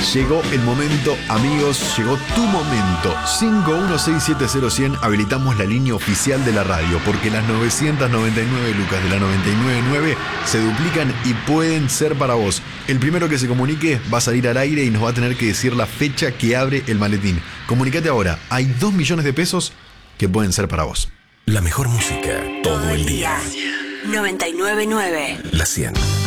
Llegó el momento, amigos, llegó tu momento. 51670100, habilitamos la línea oficial de la radio, porque las 999 lucas de la 999 se duplican y pueden ser para vos. El primero que se comunique va a salir al aire y nos va a tener que decir la fecha que abre el maletín. Comunicate ahora, hay 2 millones de pesos que pueden ser para vos. La mejor música todo el día. 999. La 100.